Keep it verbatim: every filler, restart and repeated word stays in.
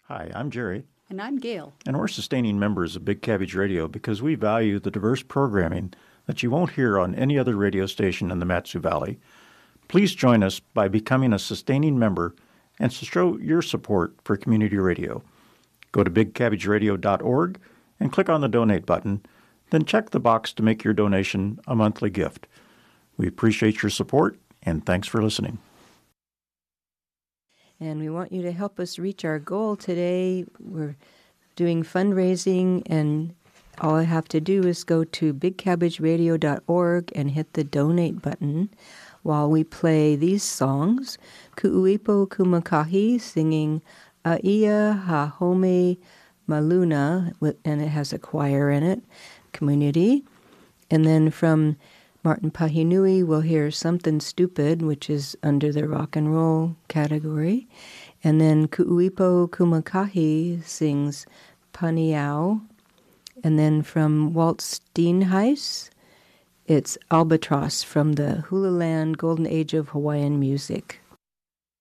Hi, I'm Jerry. And I'm Gail. And we're sustaining members of Big Cabbage Radio because we value the diverse programming that you won't hear on any other radio station in the Mat-Su Valley. Please join us by becoming a sustaining member and show your support for community radio. Go to big cabbage radio dot org and click on the donate button, then check the box to make your donation a monthly gift. We appreciate your support, and thanks for listening. And we want you to help us reach our goal today. We're doing fundraising, and all I have to do is go to big cabbage radio dot org and hit the donate button while we play these songs. Ku'uipo Kumakahi singing Aia Hahome Maluna, and it has a choir in it, community. And then from Martin Pahinui, we'll hear Something Stupid, which is under the rock and roll category. And then Ku'uipo Kumakahi sings Paniao. And then from Walt Steenhuis, it's Albatross from the Hula Land Golden Age of Hawaiian Music.